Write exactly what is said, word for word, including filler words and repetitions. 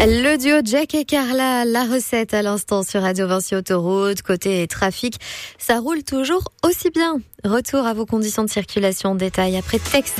Le duo Jack et Carla, la recette à l'instant sur Radio Vinci Autoroute. Côté trafic, ça roule toujours aussi bien. Retour à vos conditions de circulation en détail après texte.